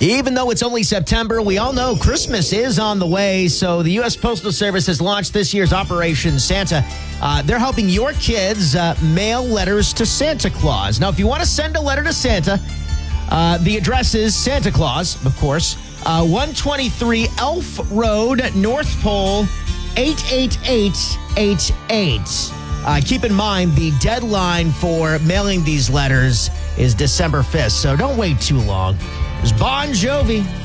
Even though it's only September, we all know Christmas is on the way. So the U.S. Postal Service has launched this year's Operation Santa. They're helping your kids mail letters to Santa Claus. Now, if you want to send a letter to Santa, the address is Santa Claus, of course, 123 Elf Road, North Pole, 88888. Keep in mind, the deadline for mailing these letters is December 5th, so don't wait too long. There's Bon Jovi.